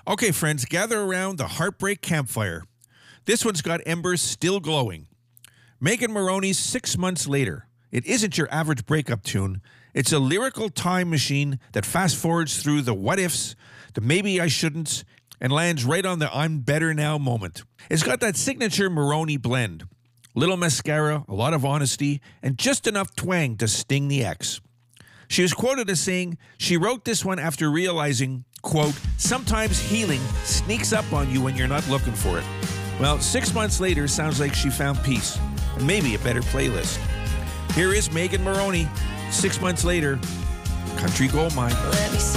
Okay, friends, gather around the heartbreak campfire. This one's got embers still glowing. Megan Moroney's 6 months later. It isn't your average breakup tune. It's a lyrical time machine that fast forwards through the what ifs, the maybe I shouldn'ts, and lands right on the I'm better now moment. It's got that signature Moroney blend. Little mascara, a lot of honesty, and just enough twang to sting the ex. She was quoted as saying she wrote this one after realizing, quote, sometimes healing sneaks up on you when you're not looking for it. Well, 6 months later sounds like she found peace, and maybe a better playlist. Here is Megan Moroney, 6 months later, Country Gold Mine.